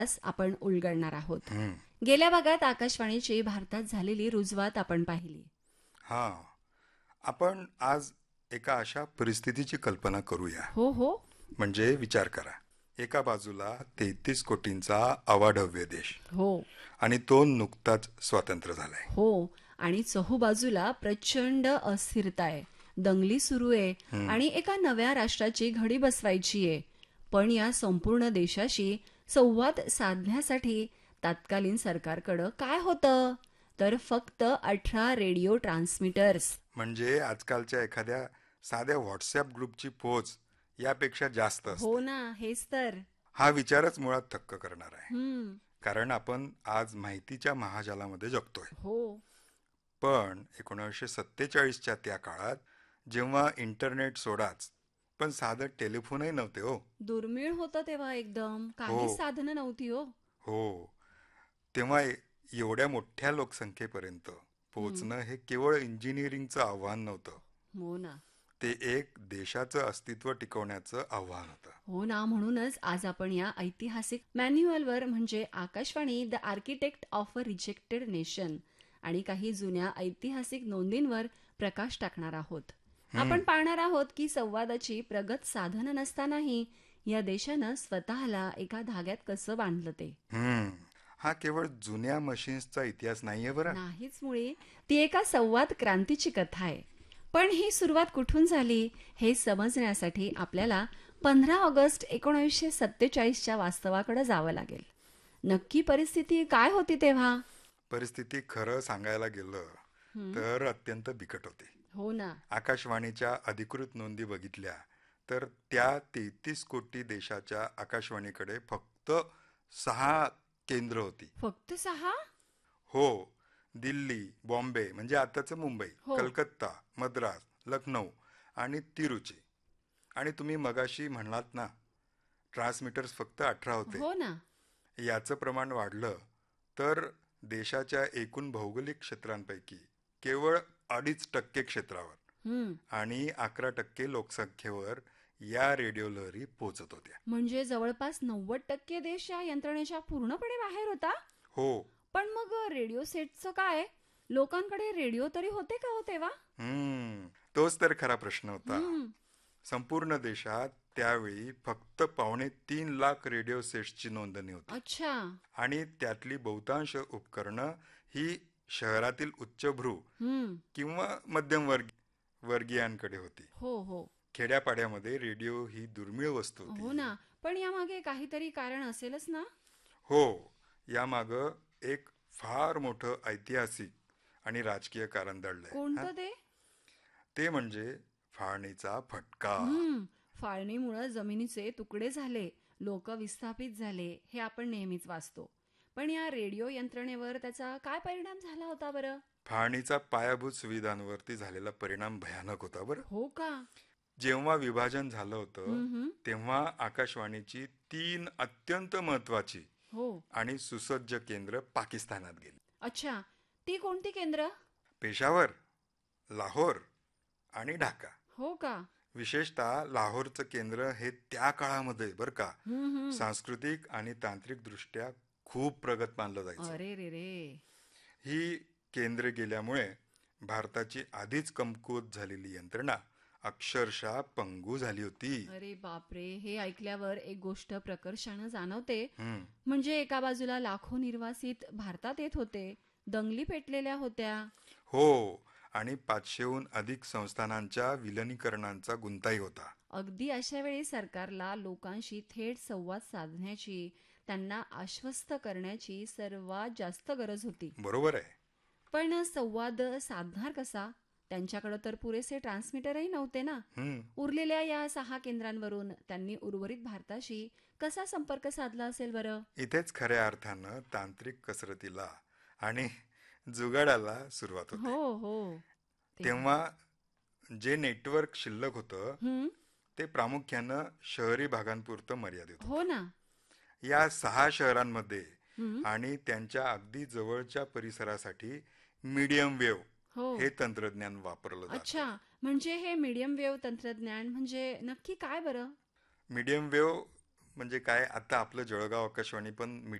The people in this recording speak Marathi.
आपण उलगडणार आहोत. हं. गेल्या भागात आकाशवाणीची भारतात झालेली रुजवात आपण पाहिली. हां. आपण आज एका अशा परिस्थितीची कल्पना करूया. हो हो म्हणजे विचार करा. एका बाजूला 33 कोटींचा अवाढव्य देश हो आणि तो नुकताच स्वतंत्र झालाय. हो आणि चहूबाजूला प्रचंड अस्थिरता आहे, दंगली सुरू आहे आणि एका नव्या राष्ट्राची घडी बसवायची आहे. पण या संपूर्ण देशाशी संवाद साधण्यासाठी तत्कालीन सरकारकडं काय होतं, तर फक्त 18 रेडिओ ट्रान्समीटर्स. म्हणजे आजकालच्या एखाद्या साध्या व्हॉट्सॲप ग्रुपची पोच यापेक्षा जास्त हो असते. ना, हेच तर. हा विचारच मुळात थक्क करणार आहे. हम्म. कारण आपण आज माहितीच्या महाजालामध्ये जगतोय. हो पण 1947च्या त्या काळात जेव्हा इंटरनेट सोडाच पण साधं टेलिफोनही नव्हते हो. दुर्मिळ होतं तेव्हा, एकदम हो. काहीच साधनं नव्हती हो. हो. तेव्हा एवढ्या मोठ्या लोकसंख्येपर्यंत पोचणं हे केवळ इंजिनिअरिंगचं आव्हान नव्हतं. हो ना. ते एक देशाचं अस्तित्व टिकवण्याचं आव्हान होतं. हो ना, म्हणूनच आज आपण या ऐतिहासिक मॅन्युअलवर म्हणजे Akashvani the architect of a rejected nation आणि काही जुन्या ऐतिहासिक नोंदींवर प्रकाश टाकणार आहोत. आपण पाहणार आहोत की संवादाची प्रगत साधनं नसतानाही या देशानं स्वतःला एका धाग्यात कसं बांधलं ते. हा केवळ जुन्या मशीन्सचा इतिहास नाहीये बरं. नाहीच मुळे ती एका संवाद क्रांतीची कथा आहे. पण ही सुरुवात कुठून झाली हे समजण्यासाठी आपल्याला 15 ऑगस्ट 1947च्या वास्तवाकडे जावं लागेल. नक्की परिस्थिती काय होती तेव्हा? परिस्थिती खरं सांगायला गेलं तर अत्यंत बिकट होती. हो ना. आकाशवाणीच्या अधिकृत नोंदी बघितल्या तर त्या 33 कोटी देशाच्या आकाशवाणीकडे फक्त 6 केंद्र होती. फक्त 6? हो. दिल्ली, बॉम्बे म्हणजे आताचं मुंबई, हो. कलकत्ता, मद्रास, लखनौ आणि तिरुची. आणि तुम्ही मगाशी म्हणलात ना, ट्रान्समीटर्स फक्त 18 होते. हो ना. याचं प्रमाण वाढलं तर देशाच्या एकूण भौगोलिक क्षेत्रांपैकी केवळ 2.5% क्षेत्रावर हम्म. आणि 11% लोकसंख्येवर या रेडिओ लहरी पोचत होत्या. म्हणजे जवळपास 90% देश या यंत्रणेच्या पूर्णपणे बाहेर होता. हो. पण मग रेडिओ सेटचं काय? लोकांकडे रेडिओ तरी होते का हो तेव्हा? तोच तर खरा प्रश्न होता. हम्म. संपूर्ण देशात त्यावेळी फक्त 2.25 लाख रेडिओ सेट्सची नोंदणी होती. अच्छा. आणि त्यातली बहुतांश उपकरणं ही शहरातील उच्चभ्रू हम्म. किंवा मध्यम वर्गीयांकडे होती. हो हो खेड्यापाड्यामध्ये रेडिओ ही दुर्मिळ वस्तू हो होती. ना. पण यामागे काहीतरी कारण असेलच ना? हो. यामागं एक फार मोठं ऐतिहासिक आणि राजकीय कारण दडलंय. कोणतं ते? ते म्हणजे फाळणीचा फटका. फाळणीमुळे जमिनीचे तुकडे झाले, लोक विस्थापित झाले, हे आपण नेहमीच वाचतो. पण या रेडिओ यंत्रणेवर त्याचा काय परिणाम झाला होता बरं? फाळणीचा पायाभूत सुविधांवरती झालेला परिणाम भयानक होता बरं. हो का? जेव्हा विभाजन झालं होतं हम्म. तेव्हा आकाशवाणीची 3 अत्यंत महत्वाची हो. आणि सुसज्ज केंद्र पाकिस्तानात गेली. अच्छा, ती कोणती केंद्र? पेशावर, लाहोर आणि ढाका. हो का? विशेषतः लाहोरचं केंद्र हे त्या काळामध्ये बरं का हम्म. सांस्कृतिक आणि तांत्रिक दृष्ट्या खूप प्रगत मानलं जायचं. अरे रे रे. ही केंद्रे गेल्यामुळे भारताची आधीच कमकुवत झालेली यंत्रणा अक्षरशः पंगू झाली होती. अरे बापरे, हे ऐकल्यावर एक गोष्ट प्रकर्षानं जाणवते. हम्म. म्हणजे एका बाजूला लाखो निर्वासित भारतात येत होते, दंगली पेटलेल्या होत्या. हो. आणि 500हून अधिक संस्थानांच्या विलनीकरणांचा गुंताही होता. अगदी अशा वेळी सरकारला लोकांशी थेट संवाद साधण्याची, त्यांना आश्वस्त करण्याची सर्वात जास्त गरज होती. बरोबर आहे. पण संवाद साधणार कसा? त्यांच्याकडे तर पुरेसे ट्रान्समीटरही नव्हते ना. उरलेल्या या 6 केंद्रांवरून त्यांनी उर्वरित भारताशी कसा संपर्क साधला असेल बरं? इथेच खऱ्या अर्थानं तांत्रिक कसरतीला आणि जुगाडाला सुरुवात होते. हो हो तेव्हा जे नेटवर्क शिल्लक होतं ते प्रामुख्यानं शहरी भागांपुरतं मर्यादित होतं. हो ना. या 6 शहरांमध्ये आणि त्यांच्या अगदी जवळच्या परिसरासाठी मीडियम वेव्ह हो. हे तंत्रज्ञान वापरलं जातं. अच्छा, म्हणजे हे मीडियम वेव्ह तंत्रज्ञान म्हणजे नक्की काय बरं? मीडियम वेव्ह म्हणजे काय, आता आपलं जळगाव आकाशवाणी पण